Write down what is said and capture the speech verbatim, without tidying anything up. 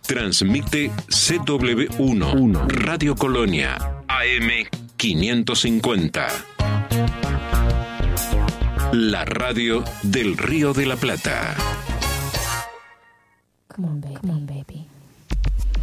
Transmite C W uno, Radio Colonia, A M quinientos cincuenta. La radio del Río de la Plata. Come on, baby. Come on, baby.